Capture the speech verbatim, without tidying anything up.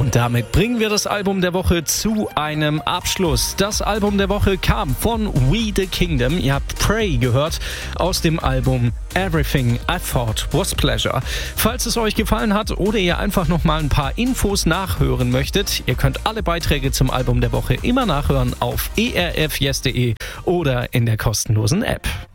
Und damit bringen wir das Album der Woche zu einem Abschluss. Das Album der Woche kam von We the Kingdom. Ihr habt Pray gehört aus dem Album Everything I Thought Was Pleasure. Falls es euch gefallen hat oder ihr einfach noch mal ein paar Infos nachhören möchtet, ihr könnt alle Beiträge zum Album der Woche immer nachhören auf e r f yes punkt d e oder in der kostenlosen App.